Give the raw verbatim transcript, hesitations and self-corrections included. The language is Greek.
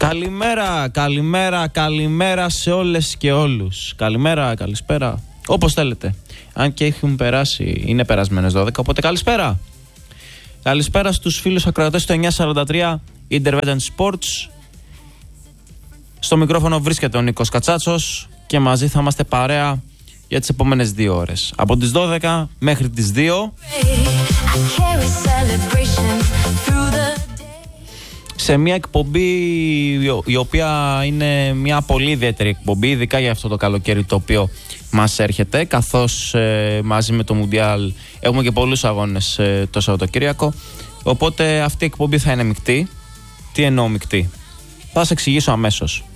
Καλημέρα, καλημέρα, καλημέρα σε όλες και όλους. Καλημέρα, καλησπέρα, όπως θέλετε. Αν και έχουν περάσει, είναι περασμένες δώδεκα, οπότε καλησπέρα. Καλησπέρα στους φίλους ακροατές του εννιακόσια σαράντα τρία Intervention Sports. Στο μικρόφωνο βρίσκεται ο Νίκος Κατσάτσος και μαζί θα είμαστε παρέα για τις επόμενες δύο ώρες. Από τις δώδεκα μέχρι τις δύο. Σε μια εκπομπή η οποία είναι μια πολύ ιδιαίτερη εκπομπή, ειδικά για αυτό το καλοκαίρι το οποίο μας έρχεται, καθώς ε, μαζί με το Μουντιάλ έχουμε και πολλούς αγώνες ε, το Σαββατοκύριακο. Οπότε αυτή η εκπομπή θα είναι μεικτή. Τι εννοώ μεικτή? Θα σας εξηγήσω αμέσως.